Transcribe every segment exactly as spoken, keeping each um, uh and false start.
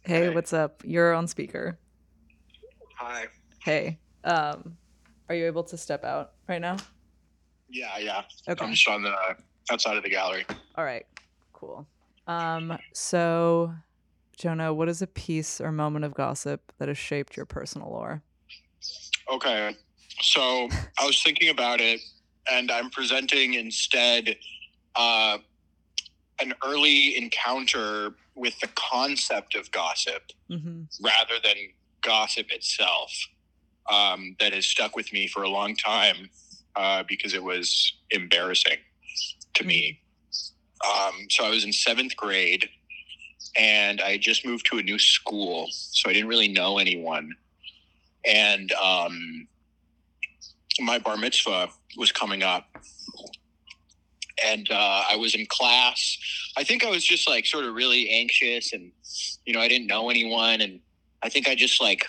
Hey, Hey. what's up? You're on speaker. Hi. Hey, um, are you able to step out right now? Yeah, yeah. I'm Okay. just on the outside of the gallery. All right. Cool. Um, so, Jonah, what is a piece or moment of gossip that has shaped your personal lore? Okay. So I was thinking about it, and I'm presenting instead uh, an early encounter with the concept of gossip Mm-hmm. rather than gossip itself, um, that has stuck with me for a long time uh, because it was embarrassing to me. Um, so I was in seventh grade, and I had just moved to a new school, so I didn't really know anyone. And um, my bar mitzvah was coming up, and uh, I was in class. I think I was just like sort of really anxious, and you know, I didn't know anyone, and I think I just like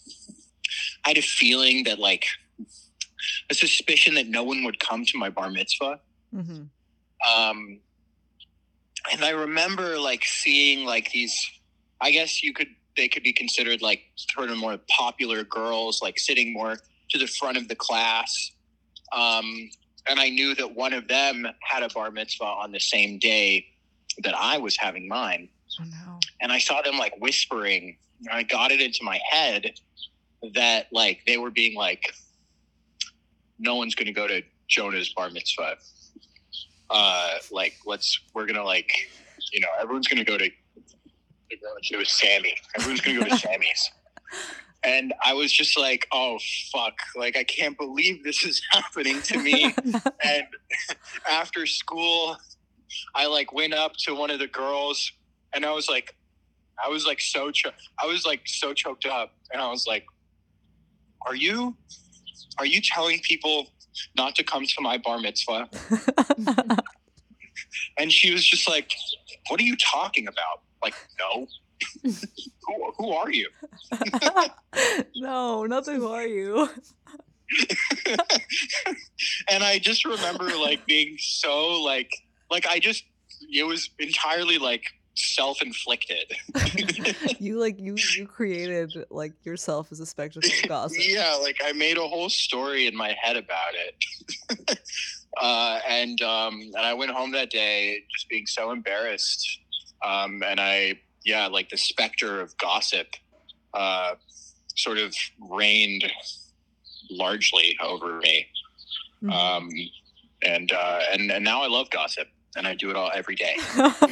I had a feeling that like a suspicion that no one would come to my bar mitzvah. Mm-hmm. Um, and I remember like seeing like these, I guess you could, they could be considered like sort of more popular girls, like sitting more to the front of the class. Um, and I knew that one of them had a bar mitzvah on the same day that I was having mine. Oh no. And I saw them like whispering, and I got it into my head that like they were being like, no one's going to go to Jonah's bar mitzvah. Uh, like, let's, we're going to like, you know, everyone's going to go to, it was Sammy. Everyone's going to go to Sammy's. And I was just like, oh, fuck. Like, I can't believe this is happening to me. And after school, I like went up to one of the girls, and I was like, I was like so, cho- I was like so choked up. And I was like, are you, are you telling people not to come to my bar mitzvah? And she was just like, what are you talking about? Like, no. who, who are you? No, not the who are you? And I just remember like being so like, like I just, it was entirely like self-inflicted. You like you you created like yourself as a spectacle of gossip. Yeah, like I made a whole story in my head about it. uh, and um, and I went home that day just being so embarrassed. Um, and I, yeah, like the specter of gossip uh, sort of reigned largely over me. Mhm. Um, and, uh, and and now I love gossip, and I do it all every day.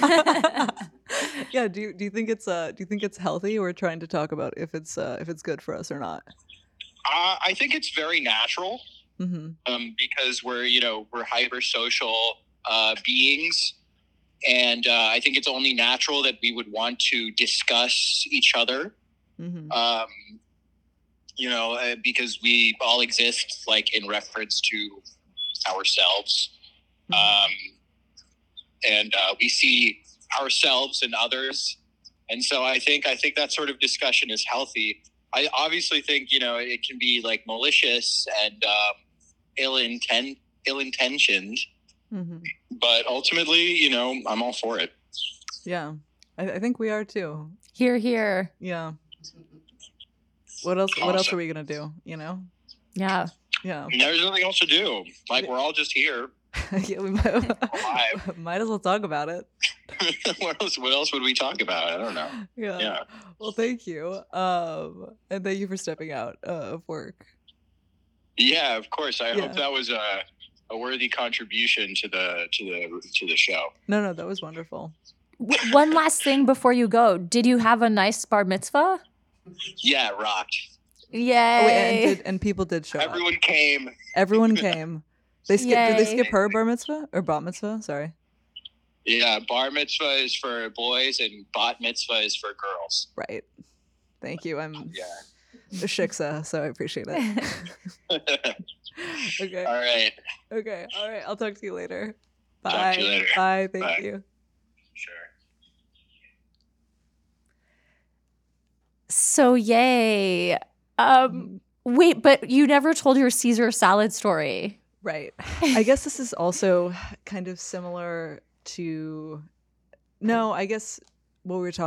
Yeah, do you do you think it's uh do you think it's healthy? We're trying to talk about if it's uh if it's good for us or not. Uh, I think it's very natural, Mm-hmm. um, because we're, you know, we're hyper social uh, beings. And uh, I think it's only natural that we would want to discuss each other, Mm-hmm. um, you know, uh, because we all exist like in reference to ourselves. Mm-hmm. Um, and uh, we see ourselves and others. And so I think, I think that sort of discussion is healthy. I obviously think, you know, it can be like malicious and um, ill intent, ill intentioned, Mm-hmm. but ultimately, you know, I'm all for it. Yeah, I, I think we are too. Here, here. Yeah. What else? What else Awesome. are we gonna do? You know? Yeah. Yeah. There's nothing else to do. Like, we're all just here. Yeah, we might, Alive. might as well talk about it. what else? What else would we talk about? I don't know. Yeah. Yeah. Well, thank you. Um, and thank you for stepping out uh, of work. Yeah, of course. I Yeah. hope that was a, a worthy contribution to the to the to the show. No, no, that was wonderful. W- one last thing before you go. Did you have a nice bar mitzvah? Yeah, it rocked. Yay. Oh, wait, and, did, and people did show Everyone up. came. Everyone came. They skip. Did they Yay. skip her bar mitzvah or bat mitzvah? Sorry. Yeah, bar mitzvah is for boys and bat mitzvah is for girls. Right. Thank you. I'm Yeah. a shiksa, so I appreciate it. Okay. All right. Okay. All right. I'll talk to you later. Bye. Talk to you later. Bye. Thank Bye. you. Sure. So yay. Um, wait, but you never told your Caesar salad story. Right. I guess this is also kind of similar to. No, I guess what we were talking.